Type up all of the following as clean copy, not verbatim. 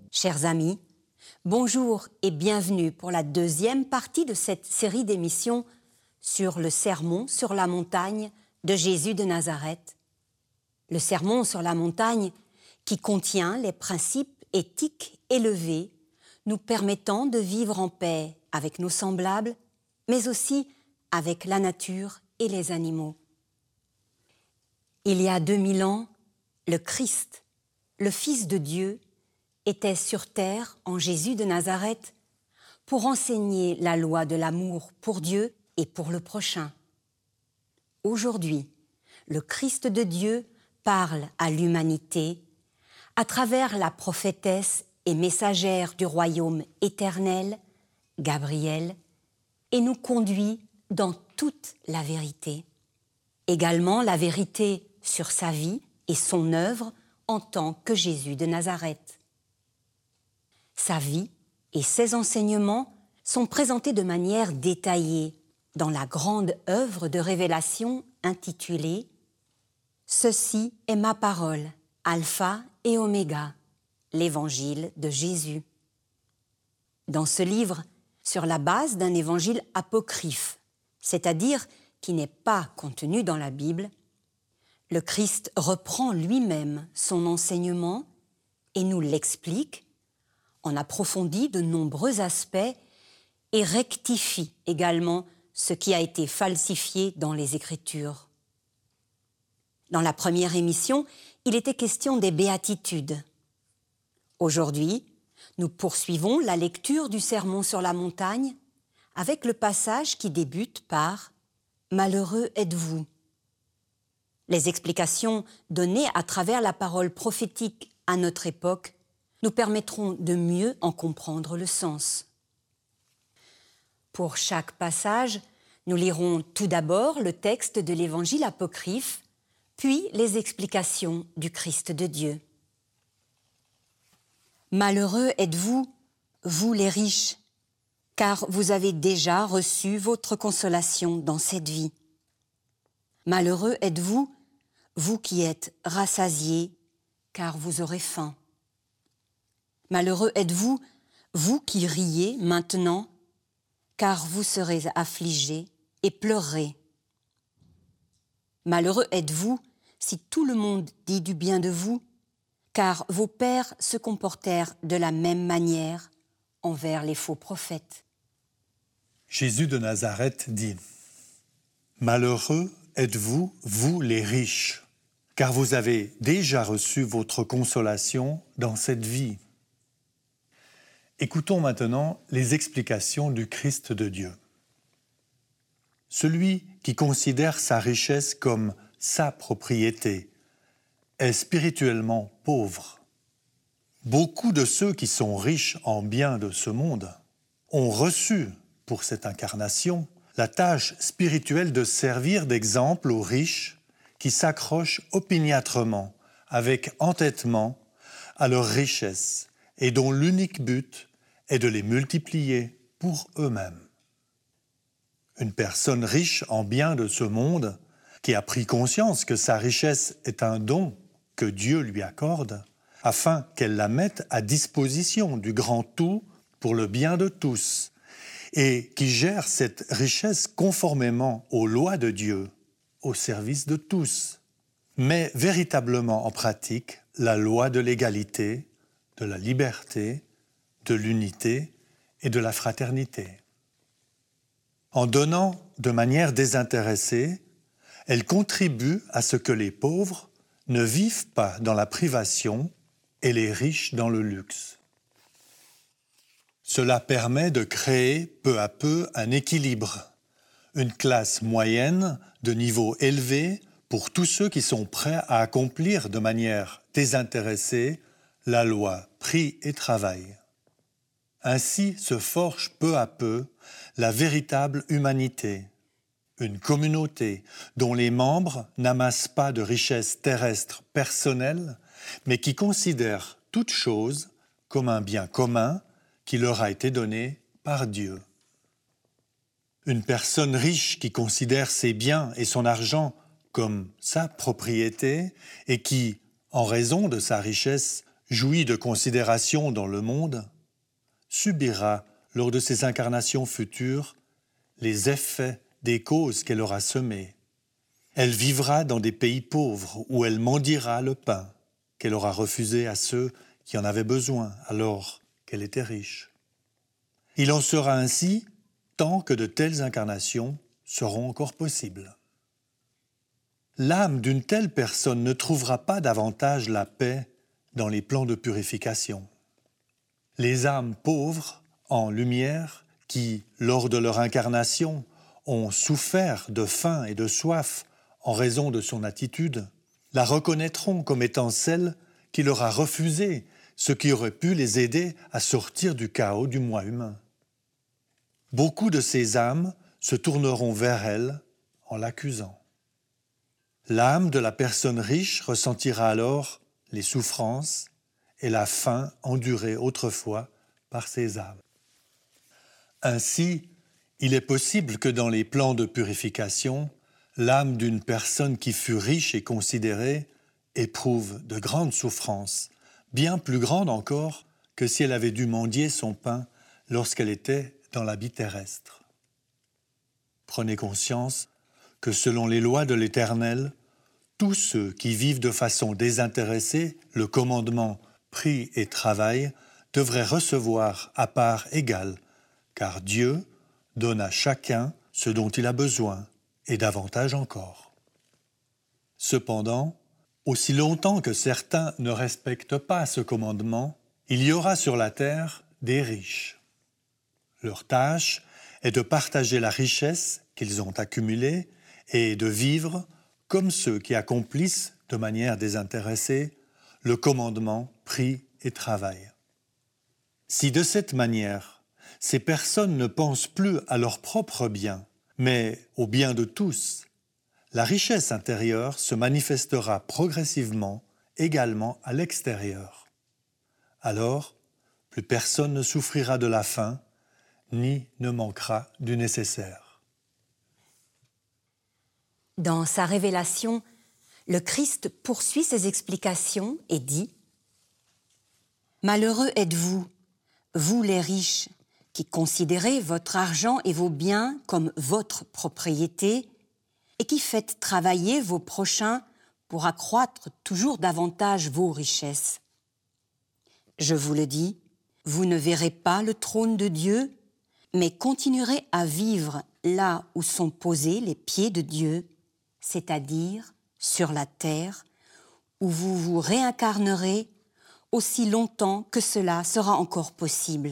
Chers amis, bonjour et bienvenue pour la deuxième partie de cette série d'émissions sur le Sermon sur la montagne de Jésus de Nazareth. Le Sermon sur la montagne qui contient les principes éthiques élevés nous permettant de vivre en paix avec nos semblables, mais aussi avec la nature et les animaux. Il y a 2000 ans, le Christ, le Fils de Dieu, était sur terre en Jésus de Nazareth pour enseigner la loi de l'amour pour Dieu et pour le prochain. Aujourd'hui, le Christ de Dieu parle à l'humanité à travers la prophétesse et messagère du royaume éternel, Gabriel, et nous conduit dans toute la vérité. Également la vérité sur sa vie et son œuvre en tant que Jésus de Nazareth. Sa vie et ses enseignements sont présentés de manière détaillée dans la grande œuvre de révélation intitulée « Ceci est ma parole, Alpha et Oméga, l'Évangile de Jésus ». Dans ce livre, sur la base d'un évangile apocryphe, c'est-à-dire qui n'est pas contenu dans la Bible, le Christ reprend lui-même son enseignement et nous l'explique, en approfondit de nombreux aspects et rectifie également ce qui a été falsifié dans les Écritures. Dans la première émission, il était question des béatitudes. Aujourd'hui, nous poursuivons la lecture du Sermon sur la montagne avec le passage qui débute par « Malheureux êtes-vous ». Les explications données à travers la parole prophétique à notre époque nous permettront de mieux en comprendre le sens. Pour chaque passage, nous lirons tout d'abord le texte de l'Évangile apocryphe, puis les explications du Christ de Dieu. Malheureux êtes-vous, vous les riches, car vous avez déjà reçu votre consolation dans cette vie. Malheureux êtes-vous, vous qui êtes rassasiés, car vous aurez faim. Malheureux êtes-vous, vous qui riez maintenant, car vous serez affligés et pleurerez. Malheureux êtes-vous si tout le monde dit du bien de vous, car vos pères se comportèrent de la même manière envers les faux prophètes. Jésus de Nazareth dit « Malheureux êtes-vous, vous les riches, car vous avez déjà reçu votre consolation dans cette vie. » Écoutons maintenant les explications du Christ de Dieu. Celui qui considère sa richesse comme sa propriété est spirituellement pauvre. Beaucoup de ceux qui sont riches en biens de ce monde ont reçu, pour cette incarnation, la tâche spirituelle de servir d'exemple aux riches qui s'accrochent opiniâtrement, avec entêtement, à leur richesse et dont l'unique but est de les multiplier pour eux-mêmes. Une personne riche en biens de ce monde, qui a pris conscience que sa richesse est un don que Dieu lui accorde, afin qu'elle la mette à disposition du grand tout pour le bien de tous, et qui gère cette richesse conformément aux lois de Dieu, au service de tous, met véritablement en pratique la loi de l'égalité, de la liberté, de l'unité et de la fraternité. En donnant de manière désintéressée, elle contribue à ce que les pauvres ne vivent pas dans la privation et les riches dans le luxe. Cela permet de créer peu à peu un équilibre, une classe moyenne de niveau élevé pour tous ceux qui sont prêts à accomplir de manière désintéressée la loi prix et travail. Ainsi se forge peu à peu la véritable humanité, une communauté dont les membres n'amassent pas de richesses terrestres personnelles, mais qui considèrent toute chose comme un bien commun qui leur a été donné par Dieu. Une personne riche qui considère ses biens et son argent comme sa propriété et qui, en raison de sa richesse, jouit de considération dans le monde, subira, lors de ses incarnations futures, les effets des causes qu'elle aura semées. Elle vivra dans des pays pauvres où elle mendiera le pain qu'elle aura refusé à ceux qui en avaient besoin alors qu'elle était riche. Il en sera ainsi tant que de telles incarnations seront encore possibles. L'âme d'une telle personne ne trouvera pas davantage la paix dans les plans de purification. Les âmes pauvres, en lumière, qui, lors de leur incarnation, ont souffert de faim et de soif en raison de son attitude, la reconnaîtront comme étant celle qui leur a refusé ce qui aurait pu les aider à sortir du chaos du moi humain. Beaucoup de ces âmes se tourneront vers elle en l'accusant. L'âme de la personne riche ressentira alors les souffrances et la faim endurée autrefois par ces âmes. Ainsi, il est possible que dans les plans de purification, l'âme d'une personne qui fut riche et considérée éprouve de grandes souffrances, bien plus grandes encore que si elle avait dû mendier son pain lorsqu'elle était dans la vie terrestre. Prenez conscience que selon les lois de l'Éternel, tous ceux qui vivent de façon désintéressée le commandement « Prie et travaille » devraient recevoir à part égale, car Dieu donne à chacun ce dont il a besoin, et davantage encore. Cependant, aussi longtemps que certains ne respectent pas ce commandement, il y aura sur la terre des riches. Leur tâche est de partager la richesse qu'ils ont accumulée et de vivre comme ceux qui accomplissent de manière désintéressée le commandement « Prie et travaille ». Si de cette manière, ces personnes ne pensent plus à leur propre bien, mais au bien de tous, la richesse intérieure se manifestera progressivement également à l'extérieur. Alors, plus personne ne souffrira de la faim, ni ne manquera du nécessaire. Dans sa révélation, le Christ poursuit ses explications et dit « Malheureux êtes-vous, vous les riches, qui considérez votre argent et vos biens comme votre propriété et qui faites travailler vos prochains pour accroître toujours davantage vos richesses. Je vous le dis, vous ne verrez pas le trône de Dieu, mais continuerez à vivre là où sont posés les pieds de Dieu, c'est-à-dire sur la terre, où vous vous réincarnerez aussi longtemps que cela sera encore possible.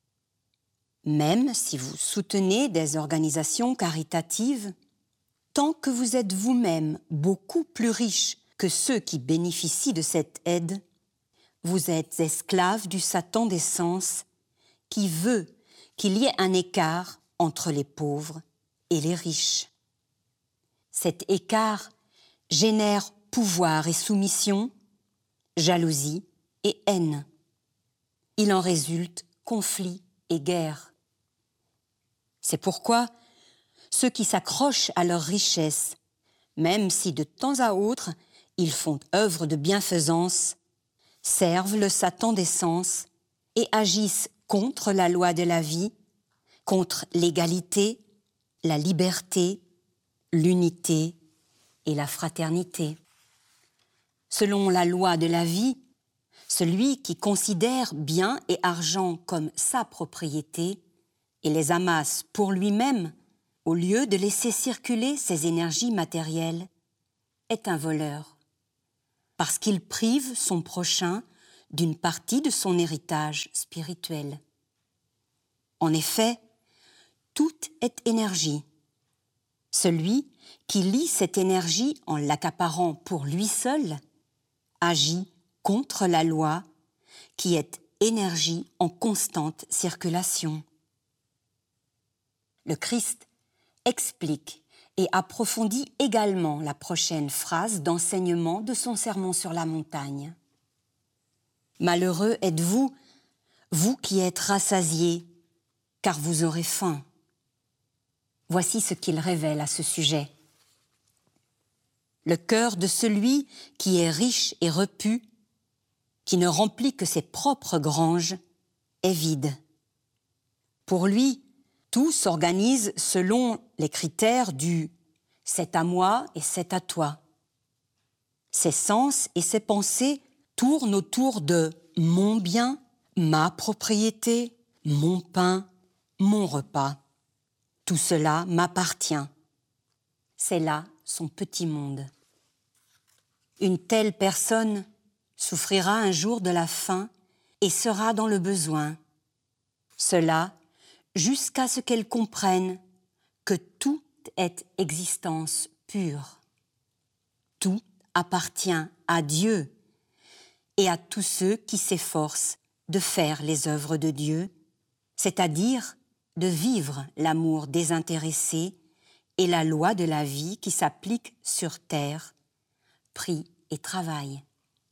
Même si vous soutenez des organisations caritatives, tant que vous êtes vous-même beaucoup plus riche que ceux qui bénéficient de cette aide, vous êtes esclave du Satan des sens qui veut qu'il y ait un écart entre les pauvres et les riches. Cet écart génère pouvoir et soumission, jalousie et haine. Il en résulte conflit et guerre. C'est pourquoi ceux qui s'accrochent à leur richesse, même si de temps à autre ils font œuvre de bienfaisance, servent le Satan des sens et agissent contre la loi de la vie, contre l'égalité, la liberté, l'unité et la fraternité. Selon la loi de la vie, celui qui considère biens et argent comme sa propriété et les amasse pour lui-même, au lieu de laisser circuler ses énergies matérielles, est un voleur, parce qu'il prive son prochain d'une partie de son héritage spirituel. En effet, tout est énergie. Celui qui lie cette énergie en l'accaparant pour lui seul agit contre la loi qui est énergie en constante circulation. Le Christ explique et approfondit également la prochaine phrase d'enseignement de son sermon sur la montagne. « Malheureux êtes-vous, vous qui êtes rassasiés, car vous aurez faim. » Voici ce qu'il révèle à ce sujet. Le cœur de celui qui est riche et repu, qui ne remplit que ses propres granges, est vide. Pour lui, tout s'organise selon les critères du « c'est à moi et c'est à toi ». Ses sens et ses pensées tournent autour de « mon bien », ma propriété, mon pain, mon repas. Tout cela m'appartient. C'est là son petit monde. Une telle personne souffrira un jour de la faim et sera dans le besoin. Cela jusqu'à ce qu'elle comprenne que tout est existence pure. Tout appartient à Dieu et à tous ceux qui s'efforcent de faire les œuvres de Dieu, c'est-à-dire de vivre l'amour désintéressé et la loi de la vie qui s'applique sur terre, prie et travail.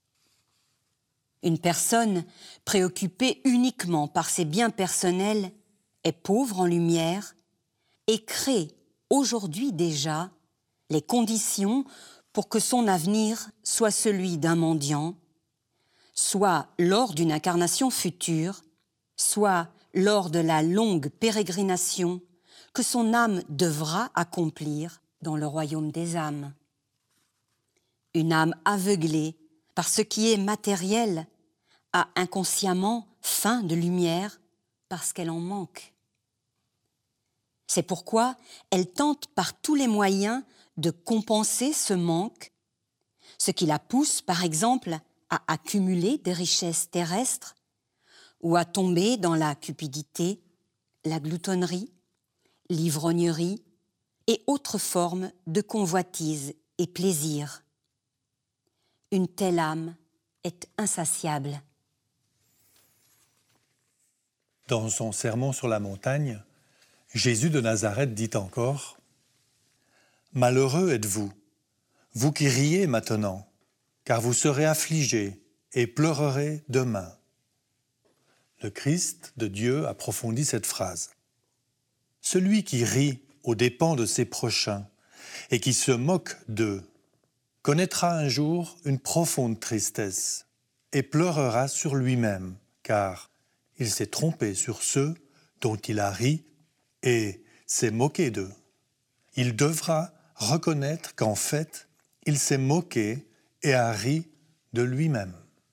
Une personne préoccupée uniquement par ses biens personnels est pauvre en lumière et crée aujourd'hui déjà les conditions pour que son avenir soit celui d'un mendiant, soit lors d'une incarnation future, soit lors de la longue pérégrination que son âme devra accomplir dans le royaume des âmes. Une âme aveuglée par ce qui est matériel a inconsciemment faim de lumière parce qu'elle en manque. C'est pourquoi elle tente par tous les moyens de compenser ce manque, ce qui la pousse par exemple à accumuler des richesses terrestres ou à tomber dans la cupidité, la gloutonnerie, l'ivrognerie et autres formes de convoitise et plaisir. Une telle âme est insatiable. Dans son sermon sur la montagne, Jésus de Nazareth dit encore « Malheureux êtes-vous, vous qui riez maintenant, car vous serez affligés et pleurerez demain. » Le Christ de Dieu approfondit cette phrase. Celui qui rit aux dépens de ses prochains et qui se moque d'eux connaîtra un jour une profonde tristesse et pleurera sur lui-même, car il s'est trompé sur ceux dont il a ri et s'est moqué d'eux. Il devra reconnaître qu'en fait, il s'est moqué et a ri de lui-même.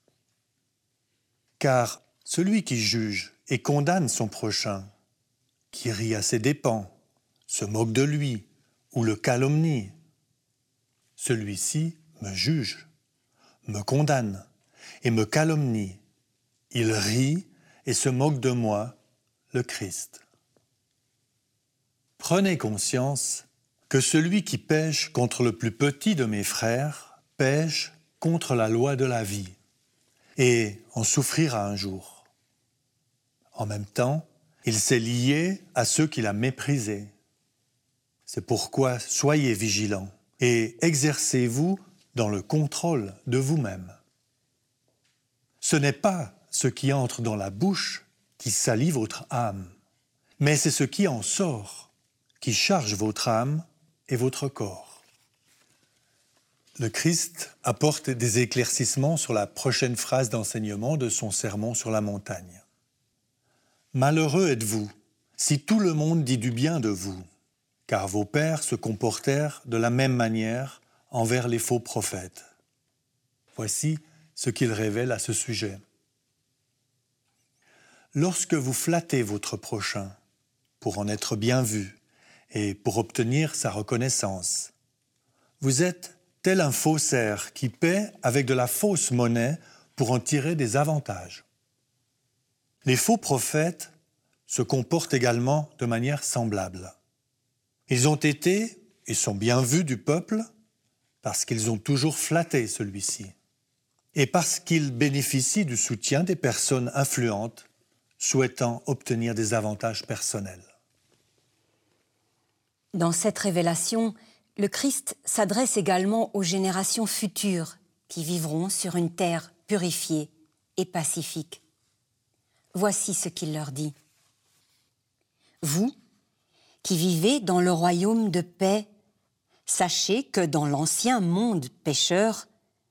Car celui qui juge et condamne son prochain, qui rit à ses dépens, se moque de lui ou le calomnie, celui-ci me juge, me condamne et me calomnie. Il rit et se moque de moi, le Christ. Prenez conscience que celui qui pêche contre le plus petit de mes frères pêche contre la loi de la vie et en souffrira un jour. En même temps, il s'est lié à ceux qu'il a méprisés. C'est pourquoi soyez vigilants et exercez-vous dans le contrôle de vous-même. Ce n'est pas ce qui entre dans la bouche qui salit votre âme, mais c'est ce qui en sort qui charge votre âme et votre corps. Le Christ apporte des éclaircissements sur la prochaine phrase d'enseignement de son sermon sur la montagne. Malheureux êtes-vous si tout le monde dit du bien de vous, car vos pères se comportèrent de la même manière envers les faux prophètes. Voici ce qu'il révèle à ce sujet. Lorsque vous flattez votre prochain pour en être bien vu et pour obtenir sa reconnaissance, vous êtes tel un faussaire qui paie avec de la fausse monnaie pour en tirer des avantages. Les faux prophètes se comportent également de manière semblable. Ils ont été et sont bien vus du peuple parce qu'ils ont toujours flatté celui-ci et parce qu'ils bénéficient du soutien des personnes influentes souhaitant obtenir des avantages personnels. Dans cette révélation, le Christ s'adresse également aux générations futures qui vivront sur une terre purifiée et pacifique. Voici ce qu'il leur dit. Vous, qui vivez dans le royaume de paix, sachez que dans l'ancien monde pécheur,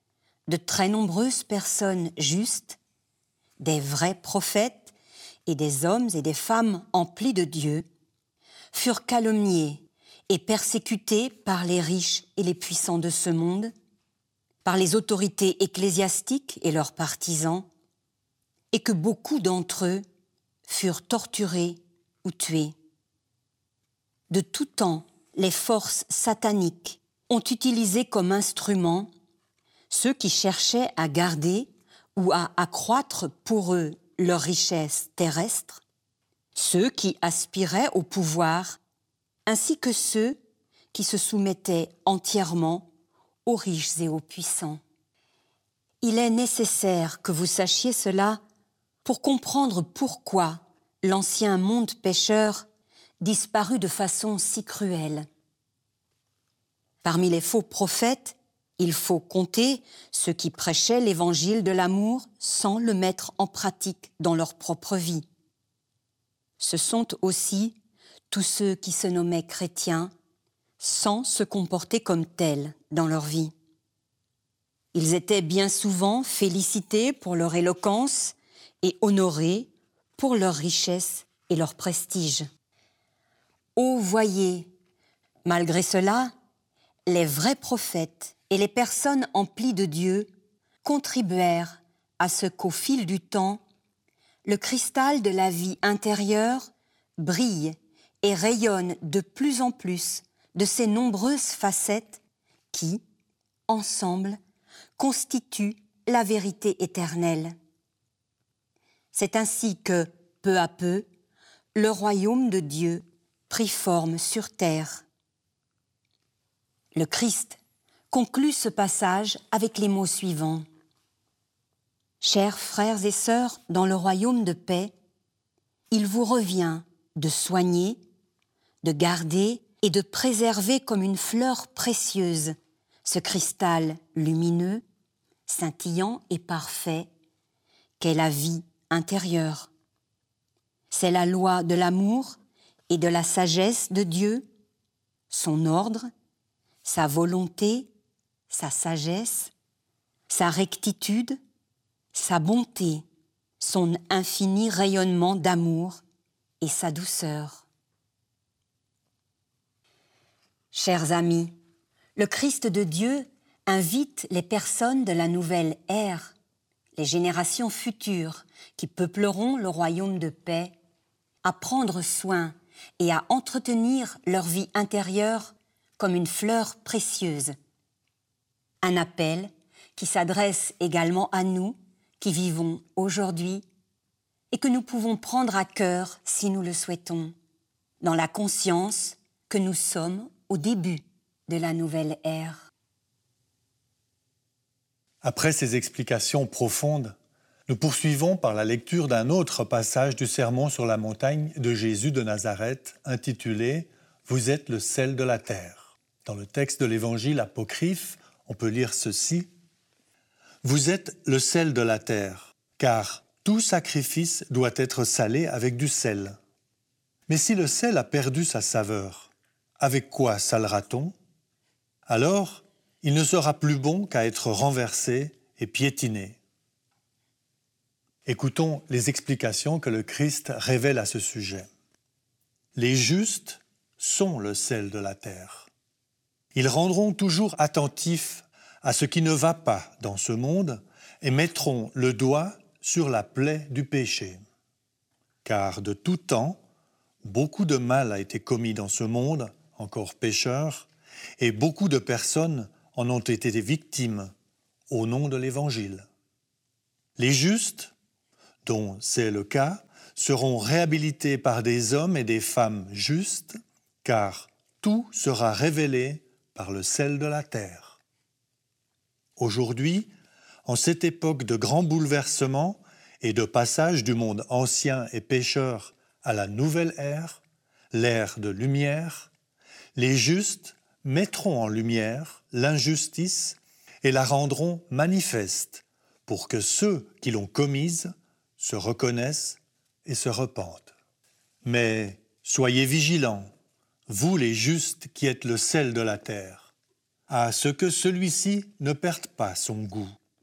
de très nombreuses personnes justes, des vrais prophètes et des hommes et des femmes emplis de Dieu, furent calomniés et persécutés par les riches et les puissants de ce monde, par les autorités ecclésiastiques et leurs partisans, et que beaucoup d'entre eux furent torturés ou tués. De tout temps, les forces sataniques ont utilisé comme instrument ceux qui cherchaient à garder ou à accroître pour eux leur richesse terrestre, ceux qui aspiraient au pouvoir, ainsi que ceux qui se soumettaient entièrement aux riches et aux puissants. Il est nécessaire que vous sachiez cela pour comprendre pourquoi l'ancien monde pécheur disparut de façon si cruelle. Parmi les faux prophètes, il faut compter ceux qui prêchaient l'évangile de l'amour sans le mettre en pratique dans leur propre vie. Ce sont aussi tous ceux qui se nommaient chrétiens sans se comporter comme tels dans leur vie. Ils étaient bien souvent félicités pour leur éloquence et honorés pour leur richesse et leur prestige. Ô voyez, malgré cela, les vrais prophètes et les personnes emplies de Dieu contribuèrent à ce qu'au fil du temps, le cristal de la vie intérieure brille et rayonne de plus en plus de ces nombreuses facettes qui, ensemble, constituent la vérité éternelle. C'est ainsi que, peu à peu, le royaume de Dieu prit forme sur terre. Le Christ conclut ce passage avec les mots suivants. « Chers frères et sœurs dans le royaume de paix, il vous revient de soigner, de garder et de préserver comme une fleur précieuse ce cristal lumineux, scintillant et parfait qu'est la vie intérieure. C'est la loi de l'amour et de la sagesse de Dieu, son ordre, sa volonté, sa sagesse, sa rectitude, sa bonté, son infini rayonnement d'amour et sa douceur. » Chers amis, le Christ de Dieu invite les personnes de la nouvelle ère, les générations futures qui peupleront le royaume de paix, à prendre soin et à entretenir leur vie intérieure comme une fleur précieuse. Un appel qui s'adresse également à nous qui vivons aujourd'hui et que nous pouvons prendre à cœur si nous le souhaitons, dans la conscience que nous sommes au début de la nouvelle ère. Après ces explications profondes, nous poursuivons par la lecture d'un autre passage du Sermon sur la montagne de Jésus de Nazareth, intitulé « Vous êtes le sel de la terre ». Dans le texte de l'Évangile apocryphe, on peut lire ceci. « Vous êtes le sel de la terre, car tout sacrifice doit être salé avec du sel. Mais si le sel a perdu sa saveur, avec quoi salera-t-on? Alors, il ne sera plus bon qu'à être renversé et piétiné. » Écoutons les explications que le Christ révèle à ce sujet. Les justes sont le sel de la terre. Ils rendront toujours attentifs à ce qui ne va pas dans ce monde et mettront le doigt sur la plaie du péché. Car de tout temps, beaucoup de mal a été commis dans ce monde, encore pécheur, et beaucoup de personnes en ont été victimes au nom de l'Évangile. Les justes, dont c'est le cas, seront réhabilités par des hommes et des femmes justes, car tout sera révélé par le sel de la terre. Aujourd'hui, en cette époque de grands bouleversements et de passage du monde ancien et pécheur à la nouvelle ère, l'ère de lumière, les justes mettront en lumière l'injustice et la rendront manifeste pour que ceux qui l'ont commise se reconnaissent et se repentent. Mais soyez vigilants, vous les justes qui êtes le sel de la terre, à ce que celui-ci ne perde pas son goût,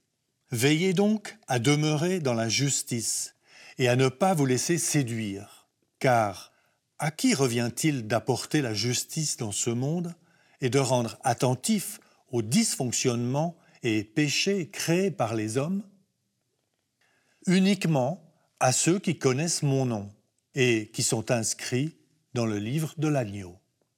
Veillez donc à demeurer dans la justice et à ne pas vous laisser séduire, car à qui revient-il d'apporter la justice dans ce monde et de rendre attentif aux dysfonctionnements et péchés créés par les hommes? Uniquement à ceux qui connaissent mon nom et qui sont inscrits dans le livre de l'agneau.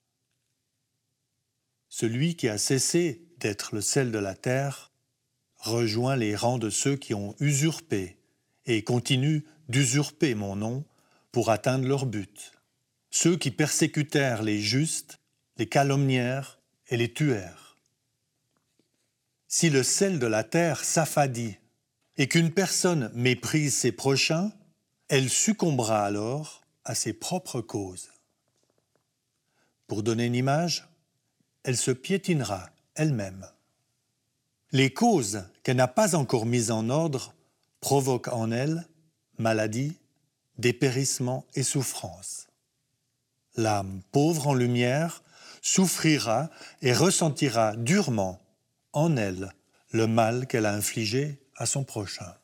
Celui qui a cessé d'être le sel de la terre rejoint les rangs de ceux qui ont usurpé et continuent d'usurper mon nom pour atteindre leur but. Ceux qui persécutèrent les justes, les calomnièrent et les tuèrent. Si le sel de la terre s'affadit et qu'une personne méprise ses prochains, elle succombera alors à ses propres causes. Pour donner une image, elle se piétinera elle-même. Les causes qu'elle n'a pas encore mises en ordre provoquent en elle maladie, dépérissement et souffrance. L'âme pauvre en lumière souffrira et ressentira durement en elle le mal qu'elle a infligé à son prochain.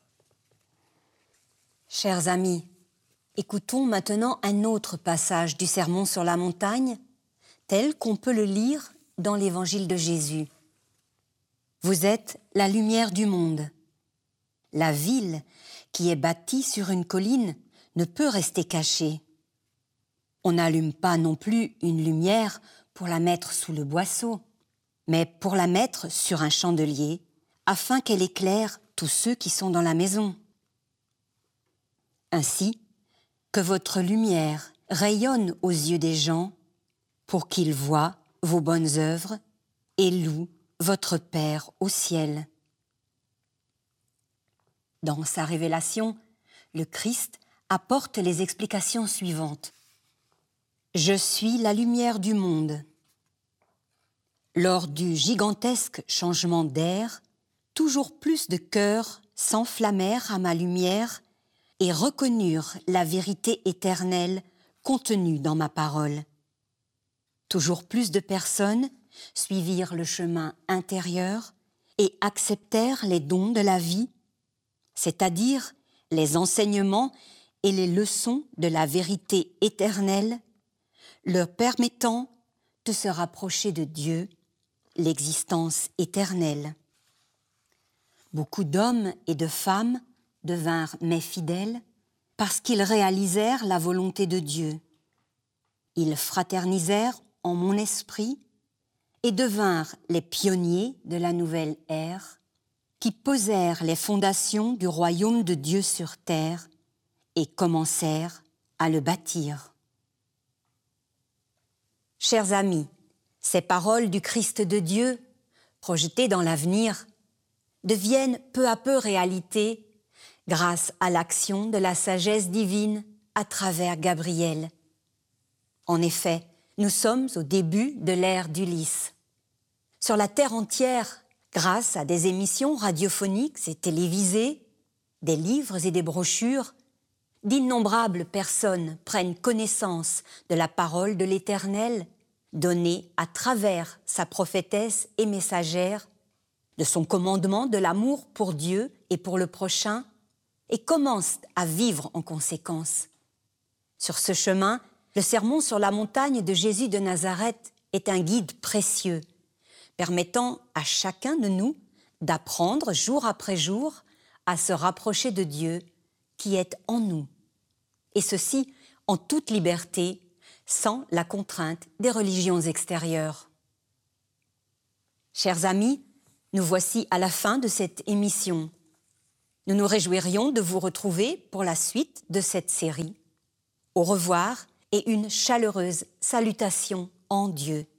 Chers amis, écoutons maintenant un autre passage du Sermon sur la montagne, tel qu'on peut le lire dans l'Évangile de Jésus. Vous êtes la lumière du monde. La ville qui est bâtie sur une colline ne peut rester cachée. On n'allume pas non plus une lumière pour la mettre sous le boisseau, mais pour la mettre sur un chandelier, afin qu'elle éclaire tous ceux qui sont dans la maison. Ainsi, que votre lumière rayonne aux yeux des gens, pour qu'ils voient vos bonnes œuvres et louent votre Père au ciel. Dans sa révélation, le Christ apporte les explications suivantes. Je suis la lumière du monde. Lors du gigantesque changement d'air, toujours plus de cœurs s'enflammèrent à ma lumière et reconnurent la vérité éternelle contenue dans ma parole. Toujours plus de personnes suivirent le chemin intérieur et acceptèrent les dons de la vie, c'est-à-dire les enseignements et les leçons de la vérité éternelle, leur permettant de se rapprocher de Dieu, l'existence éternelle. Beaucoup d'hommes et de femmes devinrent mes fidèles parce qu'ils réalisèrent la volonté de Dieu. Ils fraternisèrent en mon esprit et devinrent les pionniers de la nouvelle ère qui posèrent les fondations du royaume de Dieu sur terre et commencèrent à le bâtir. Chers amis, ces paroles du Christ de Dieu, projetées dans l'avenir, deviennent peu à peu réalité grâce à l'action de la sagesse divine à travers Gabriel. En effet, nous sommes au début de l'ère d'Ulysse. Sur la terre entière, grâce à des émissions radiophoniques et télévisées, des livres et des brochures, d'innombrables personnes prennent connaissance de la parole de l'Éternel, donnée à travers sa prophétesse et messagère, de son commandement de l'amour pour Dieu et pour le prochain, et commencent à vivre en conséquence. Sur ce chemin, le Sermon sur la montagne de Jésus de Nazareth est un guide précieux, permettant à chacun de nous d'apprendre jour après jour à se rapprocher de Dieu qui est en nous, et ceci en toute liberté, sans la contrainte des religions extérieures. Chers amis, nous voici à la fin de cette émission. Nous nous réjouirions de vous retrouver pour la suite de cette série. Au revoir et une chaleureuse salutation en Dieu.